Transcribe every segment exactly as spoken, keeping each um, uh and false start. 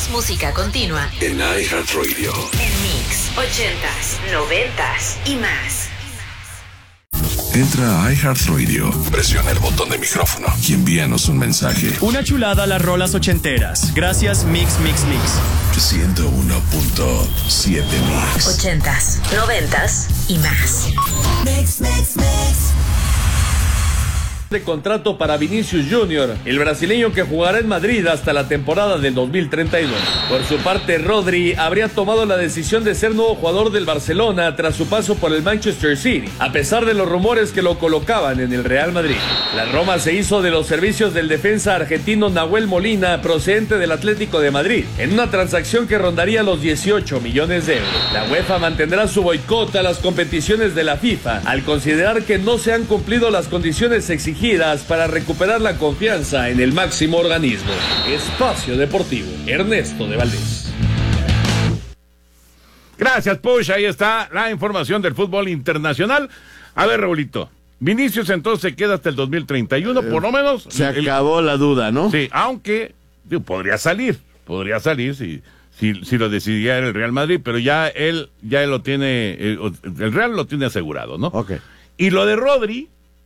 más música continua en iHeartRadio. En Mix, ochentas, noventas y más. Entra a iHeartRadio, presiona el botón de micrófono y envíanos un mensaje. Una chulada las rolas ochenteras. Gracias, Mix, Mix, Mix. ciento uno punto siete Mix. Ochentas, noventas y más. Mix, Mix, Mix. De contrato para Vinicius Junior, el brasileño que jugará en Madrid hasta la temporada del dos mil treinta y dos. Por su parte, Rodri habría tomado la decisión de ser nuevo jugador del Barcelona tras su paso por el Manchester City, a pesar de los rumores que lo colocaban en el Real Madrid. La Roma se hizo de los servicios del defensa argentino Nahuel Molina, procedente del Atlético de Madrid, en una transacción que rondaría los dieciocho millones de euros. La UEFA mantendrá su boicot a las competiciones de la FIFA, al considerar que no se han cumplido las condiciones exigidas para recuperar la confianza en el máximo organismo. Espacio Deportivo, Ernesto de Valdés. Gracias, Push. Ahí está la información del fútbol internacional. A ver, Raulito, Vinicius entonces se queda hasta el dos mil treinta y uno, eh, por lo menos. Se el, acabó la duda, ¿no? Sí, aunque digo, podría salir, podría salir si, si, si lo decidiera el Real Madrid, pero ya él, ya él lo tiene, el, el Real lo tiene asegurado, ¿no? Ok. Y lo de Rodri,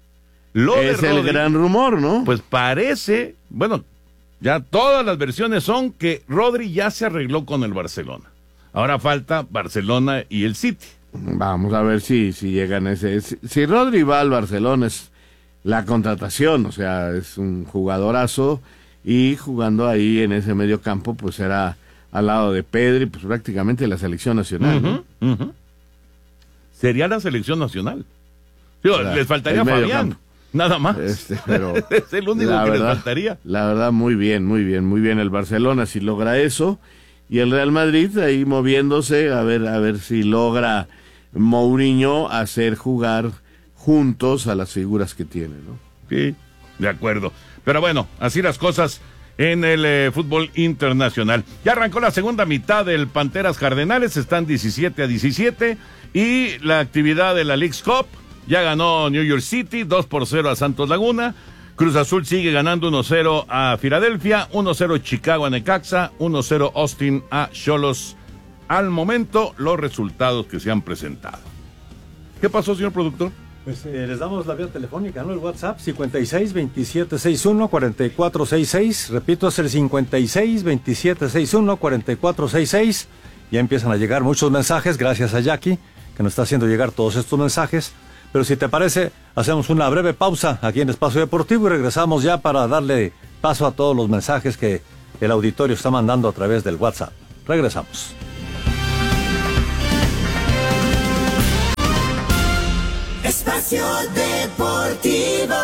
Lo es de Rodri, el gran rumor, ¿no? Pues parece, bueno, ya todas las versiones son que Rodri ya se arregló con el Barcelona. Ahora falta Barcelona y el City. Vamos a ver si, si llegan a ese... Si, si Rodri va al Barcelona es la contratación, o sea, es un jugadorazo y jugando ahí en ese medio campo, pues era al lado de Pedri, pues prácticamente la selección nacional, uh-huh, ¿no? Uh-huh. Sería la selección nacional. Digo, la, les faltaría a Fabián. Campo. Nada más. Este, pero es el único que verdad, le faltaría. La verdad, muy bien, muy bien, muy bien el Barcelona si logra eso. Y el Real Madrid ahí moviéndose a ver, a ver si logra Mourinho hacer jugar juntos a las figuras que tiene, ¿no? Sí, de acuerdo. Pero bueno, así las cosas en el eh, fútbol internacional. Ya arrancó la segunda mitad del Panteras Cardenales, están diecisiete a diecisiete. Y la actividad de la Leagues Cup. Ya ganó New York City, dos por cero a Santos Laguna. Cruz Azul sigue ganando uno cero a Filadelfia, uno cero Chicago a Necaxa, uno cero Austin a Xolos. Al momento, los resultados que se han presentado. ¿Qué pasó, señor productor? Pues eh, les damos la vía telefónica, ¿no? El WhatsApp, cincuenta y seis, veintisiete sesenta y uno, cuarenta y cuatro sesenta y seis. Repito, es el cincuenta y seis, veintisiete sesenta y uno, cuarenta y cuatro sesenta y seis. Ya empiezan a llegar muchos mensajes, gracias a Jackie, que nos está haciendo llegar todos estos mensajes. Pero si te parece, hacemos una breve pausa aquí en Espacio Deportivo y regresamos ya para darle paso a todos los mensajes que el auditorio está mandando a través del WhatsApp. Regresamos. Espacio Deportivo.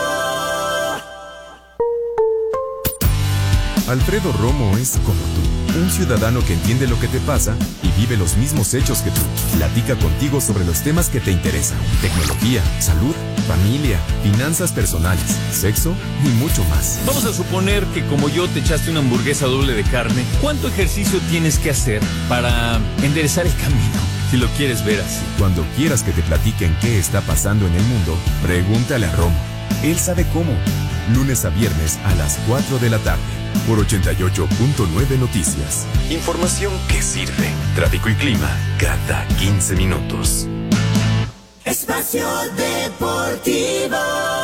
Alfredo Romo es como tú, un ciudadano que entiende lo que te pasa y vive los mismos hechos que tú. Platica contigo sobre los temas que te interesan: tecnología, salud, familia, finanzas personales, sexo y mucho más. Vamos a suponer que como yo te echaste una hamburguesa doble de carne. ¿Cuánto ejercicio tienes que hacer para enderezar el camino? Si lo quieres ver así. Cuando quieras que te platiquen qué está pasando en el mundo, pregúntale a Romo. Él sabe cómo. Lunes a viernes a las cuatro de la tarde. Por ochenta y ocho punto nueve Noticias. Información que sirve. Tráfico y clima cada quince minutos. Espacio Deportivo.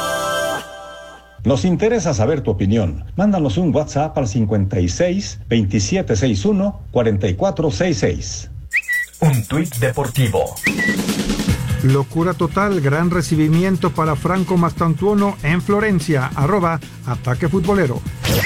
Nos interesa saber tu opinión. Mándanos un WhatsApp al cincuenta y seis, veintisiete sesenta y uno, cuarenta y cuatro sesenta y seis. Un tuit deportivo. Locura total, gran recibimiento para Franco Mastantuono en Florencia, arroba Ataque Futbolero.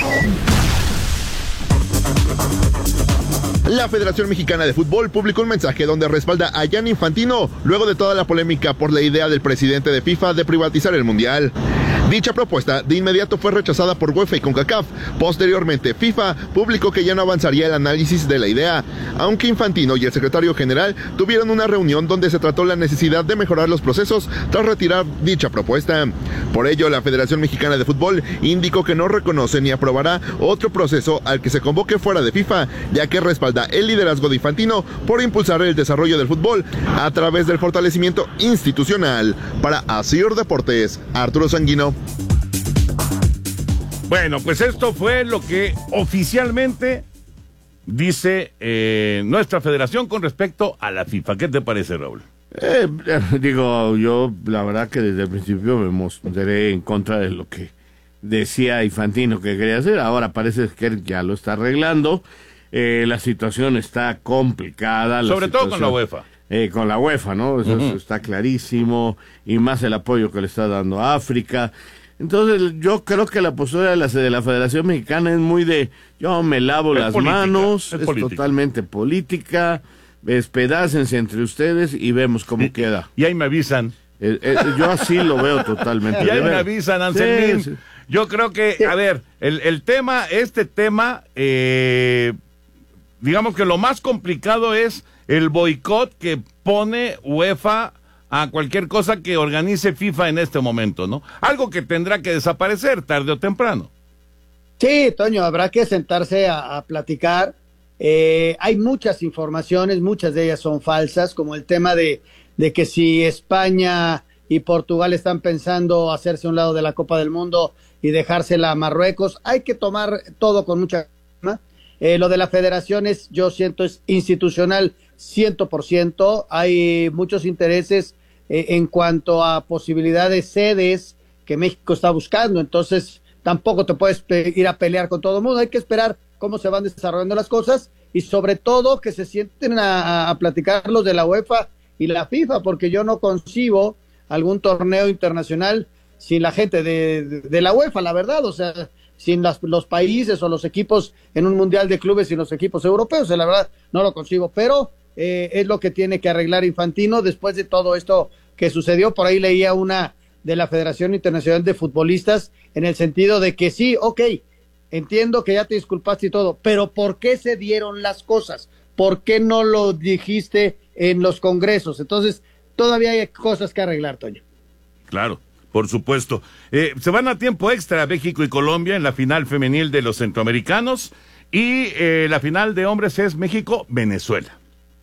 La Federación Mexicana de Fútbol publicó un mensaje donde respalda a Gianni Infantino luego de toda la polémica por la idea del presidente de FIFA de privatizar el Mundial. Dicha propuesta de inmediato fue rechazada por UEFA y CONCACAF. Posteriormente, FIFA publicó que ya no avanzaría el análisis de la idea, aunque Infantino y el secretario general tuvieron una reunión donde se trató la necesidad de mejorar los procesos tras retirar dicha propuesta. Por ello, la Federación Mexicana de Fútbol indicó que no reconoce ni aprobará otro proceso al que se convoque fuera de FIFA, ya que respalda el liderazgo de Infantino por impulsar el desarrollo del fútbol a través del fortalecimiento institucional. Para Asir Deportes, Arturo Sanguino. Bueno, pues esto fue lo que oficialmente dice eh, nuestra federación con respecto a la FIFA. ¿Qué te parece, Raúl? Eh, digo, yo la verdad que desde el principio me mostré en contra de lo que decía Infantino que quería hacer. Ahora parece que él ya lo está arreglando. Eh, la situación está complicada. Sobre todo con la UEFA. Eh, con la UEFA, ¿no? Eso, uh-huh. eso está clarísimo. Y más el apoyo que le está dando a África. Entonces yo creo que la postura de la, de la Federación Mexicana es muy de yo me lavo es las política, manos, es, es totalmente política. Despedácense entre ustedes y vemos cómo y, queda. Y ahí me avisan. Eh, eh, yo así lo veo totalmente. Y ahí me avisan, Anselmín. Sí, sí. Yo creo que, sí. a ver, el, el tema, este tema, eh, digamos que lo más complicado es el boicot que pone UEFA a cualquier cosa que organice FIFA en este momento, ¿no? Algo que tendrá que desaparecer tarde o temprano. Sí, Toño, habrá que sentarse a, a platicar. Eh, hay muchas informaciones, muchas de ellas son falsas, como el tema de, de que si España y Portugal están pensando hacerse un lado de la Copa del Mundo y dejársela a Marruecos. Hay que tomar todo con mucha calma. Eh, lo de la federación es, yo siento, es institucional cien por ciento. Hay muchos intereses eh, en cuanto a posibilidades sedes que México está buscando, entonces tampoco te puedes ir a pelear con todo el mundo. Hay que esperar cómo se van desarrollando las cosas y sobre todo que se sienten a, a platicar los de la UEFA y la FIFA, porque yo no concibo algún torneo internacional sin la gente de, de, de la UEFA, la verdad, o sea, sin las, los países o los equipos en un mundial de clubes y los equipos europeos, la verdad no lo concibo, pero eh, es lo que tiene que arreglar Infantino después de todo esto que sucedió. Por ahí leía una de la Federación Internacional de Futbolistas en el sentido de que sí, ok, entiendo que ya te disculpaste y todo, pero ¿por qué se dieron las cosas? ¿Por qué no lo dijiste en los congresos? Entonces, todavía hay cosas que arreglar, Toño. Claro, por supuesto. Eh, se van a tiempo extra México y Colombia en la final femenil de los centroamericanos y eh, la final de hombres es México-Venezuela.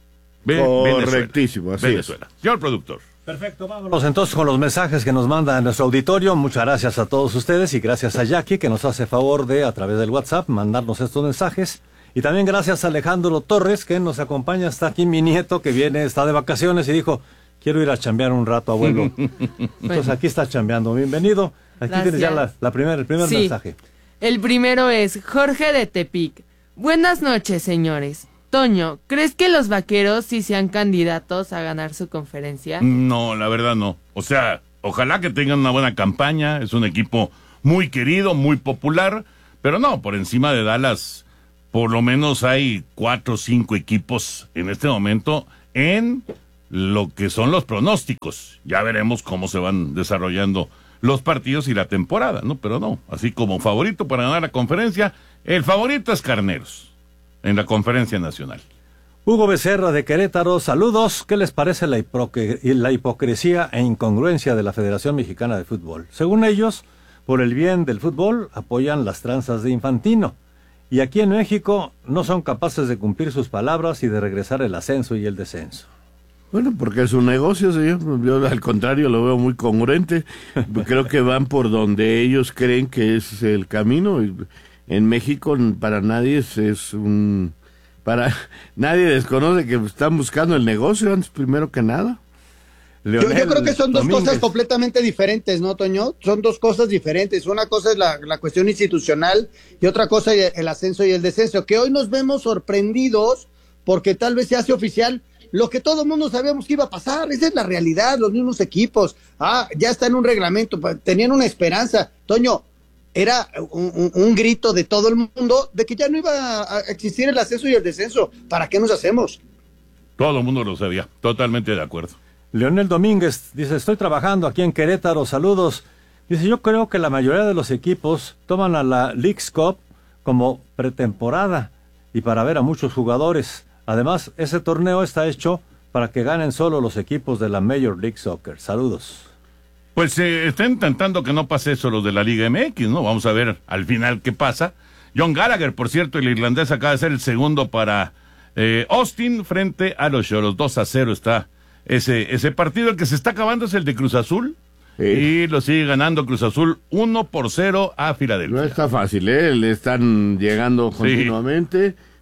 Ve- Correctísimo, Venezuela. así Venezuela. es. Señor productor. Perfecto, vámonos entonces con los mensajes que nos manda nuestro auditorio. Muchas gracias a todos ustedes y gracias a Jackie que nos hace favor de, a través del WhatsApp, mandarnos estos mensajes. Y también gracias a Alejandro Torres que nos acompaña. Está aquí mi nieto que viene, está de vacaciones y dijo, quiero ir a chambear un rato, abuelo. Entonces aquí está chambeando. Bienvenido. Aquí Gracias. tienes ya la, la primer, el primer Sí. mensaje. El primero es Jorge de Tepic. Buenas noches, señores. Toño, ¿crees que los vaqueros sí sean candidatos a ganar su conferencia? No, la verdad no. O sea, ojalá que tengan una buena campaña. Es un equipo muy querido, muy popular. Pero no, por encima de Dallas, por lo menos hay cuatro o cinco equipos en este momento en lo que son los pronósticos. Ya veremos cómo se van desarrollando los partidos y la temporada, ¿no? Pero no, así como favorito para ganar la conferencia, el favorito es Carneros en la conferencia nacional. Hugo Becerra de Querétaro, saludos. ¿Qué les parece la, hipoc- la hipocresía e incongruencia de la Federación Mexicana de Fútbol? Según ellos, por el bien del fútbol, apoyan las tranzas de Infantino. Y aquí en México no son capaces de cumplir sus palabras y de regresar el ascenso y el descenso. Bueno, porque es un negocio, señor. Yo al contrario lo veo muy congruente. Creo que van por donde ellos creen que es el camino. En México para nadie es, es un... para nadie desconoce que están buscando el negocio antes primero que nada. Yo, yo creo que son dos Domínguez. cosas completamente diferentes, ¿no, Toño? Son dos cosas diferentes. Una cosa es la, la cuestión institucional y otra cosa el ascenso y el descenso, que hoy nos vemos sorprendidos porque tal vez se hace oficial lo que todo el mundo sabíamos que iba a pasar. Esa es la realidad, los mismos equipos. Ah, ya está en un reglamento, tenían una esperanza. Toño, era un, un, un grito de todo el mundo de que ya no iba a existir el ascenso y el descenso. ¿Para qué nos hacemos? Todo el mundo lo sabía, totalmente de acuerdo. Leonel Domínguez dice, estoy trabajando aquí en Querétaro, saludos. Dice, yo creo que la mayoría de los equipos toman a la Leagues Cup como pretemporada y para ver a muchos jugadores. Además, ese torneo está hecho para que ganen solo los equipos de la Major League Soccer. Saludos. Pues eh, está intentando que no pase eso los de la Liga M X, ¿no? Vamos a ver al final qué pasa. John Gallagher, por cierto, el irlandés acaba de ser el segundo para eh, Austin frente a los Cholos. dos a cero está ese, ese partido. El que se está acabando es el de Cruz Azul. Sí. Y lo sigue ganando Cruz Azul uno por cero a Filadelfia. No está fácil, ¿eh? Le están llegando continuamente. Sí.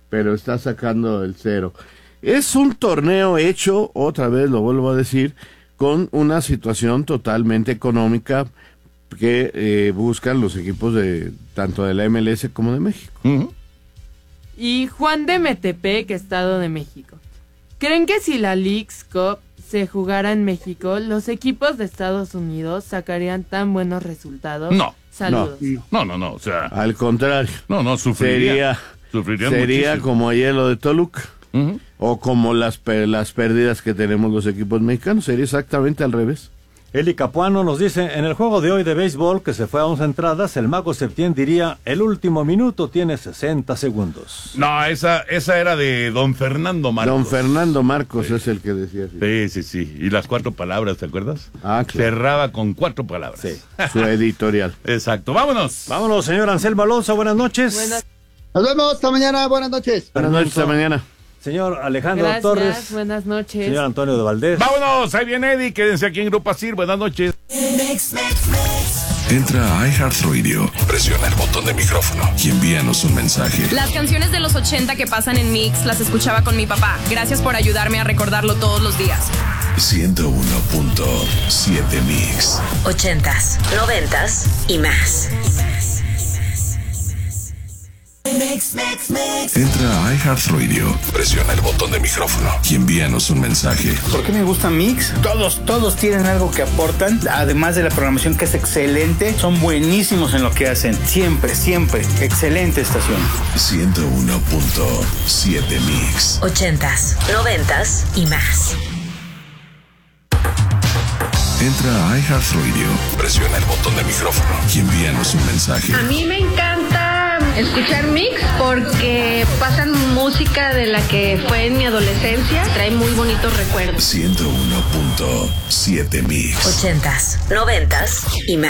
pero está sacando el cero. Es un torneo hecho, otra vez lo vuelvo a decir, con una situación totalmente económica que eh, buscan los equipos de tanto de la M L S como de México. Uh-huh. Y Juan de Metepec, Estado de México. ¿Creen que si la Leagues Cup se jugara en México, los equipos de Estados Unidos sacarían tan buenos resultados? No. Saludos. No, no, no, o sea... Al contrario. No, no, sufriría. Sería, sufrirían sería muchísimo. como ayer lo de Toluca. Uh-huh. O como las, per- las pérdidas que tenemos los equipos mexicanos. Sería exactamente al revés. Eli Capuano nos dice, en el juego de hoy de béisbol, que se fue a once entradas, el Mago Septién diría, el último minuto tiene sesenta segundos. No, esa, esa era de don Fernando Marcos. Don Fernando Marcos sí. Es el que decía así. Sí, sí, sí. Y las cuatro palabras, ¿te acuerdas? Ah, claro. Cerraba con cuatro palabras. Sí. Su editorial. Exacto. Vámonos. Vámonos, señor Anselmo Alonso. Buenas noches. Buenas, Nos vemos esta mañana. Buenas noches. Buenas noches, hasta mañana. Señor Alejandro gracias, Torres. buenas noches. Señor Antonio de Valdés. Vámonos. Ahí viene Eddie. Quédense aquí en Grupo Asir. Buenas noches. Mix, mix, mix. Entra a iHeartRadio, presiona el botón de micrófono y envíanos un mensaje. Las canciones de los ochenta que pasan en Mix las escuchaba con mi papá. Gracias por ayudarme a recordarlo todos los días. ciento uno punto siete Mix. Ochentas, noventas y más. Mix, mix, mix. Entra a iHeartRadio, presiona el botón de micrófono y envíanos un mensaje. ¿Por qué me gusta Mix? Todos, todos tienen algo que aportan, además de la programación que es excelente, son buenísimos en lo que hacen. Siempre, siempre, excelente estación. ciento uno punto siete Mix. Ochentas, noventas y más. Entra a iHeartRadio, presiona el botón de micrófono y envíanos un mensaje. A mí me encanta escuchar Mix porque pasan música de la que fue en mi adolescencia. Trae muy bonitos recuerdos. ciento uno punto siete Mix. Ochentas, noventas y más.